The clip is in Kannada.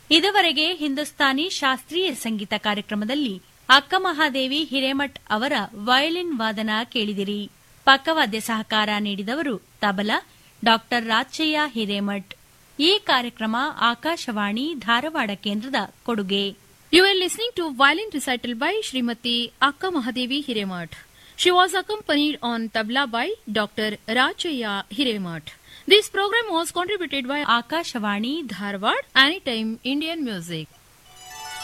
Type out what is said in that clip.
ಇದುವರೆಗೆ ಹಿಂದೂಸ್ತಾನಿ ಶಾಸ್ತ್ರೀಯ ಸಂಗೀತ ಕಾರ್ಯಕ್ರಮದಲ್ಲಿ ಅಕ್ಕಮಹಾದೇವಿ ಹಿರೇಮಠ್ ಅವರ ವಯಲಿನ್ ವಾದನ ಕೇಳಿದಿರಿ. ಪಕ್ಕವಾದ್ಯ ಸಹಕಾರ ನೀಡಿದವರು ತಬಲಾ ಡಾ ರಾಚಯ್ಯ ಹಿರೇಮಠ್. ಈ ಕಾರ್ಯಕ್ರಮ ಆಕಾಶವಾಣಿ ಧಾರವಾಡ ಕೇಂದ್ರದ ಕೊಡುಗೆ. You are listening to violin recital by Srimati Akka Mahadevi Hiremath. She was accompanied on tabla by Dr. Rachaya Hiremath. This program was contributed by Akashvani Dharwad, Anytime Indian Music.